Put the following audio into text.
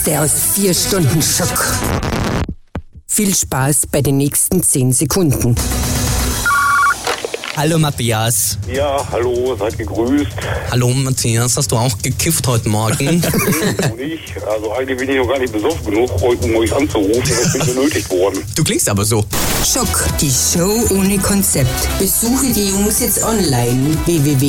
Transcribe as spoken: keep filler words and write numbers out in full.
Der aus vier Stunden Schock. Viel Spaß bei den nächsten zehn Sekunden. Hallo Matthias. Ja, hallo, seid gegrüßt. Hallo Matthias, hast du auch gekifft heute Morgen? Nee, noch nicht. Also eigentlich bin ich noch gar nicht besoffen genug, heute um euch anzurufen. Ich bin benötigt worden. Du klingst aber so. Schock, die Show ohne Konzept. Besuche die Jungs jetzt online. w w w